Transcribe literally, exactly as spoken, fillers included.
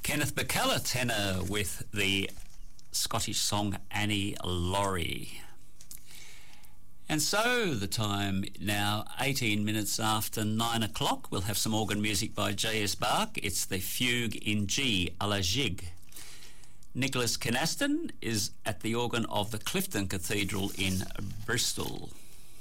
Kenneth McKellar, tenor, with the Scottish song Annie Laurie. And so the time now, eighteen minutes after nine o'clock. We'll have some organ music by J S Bach. It's the Fugue in G, à la Gigue. Nicholas Kynaston is at the organ of the Clifton Cathedral in Bristol.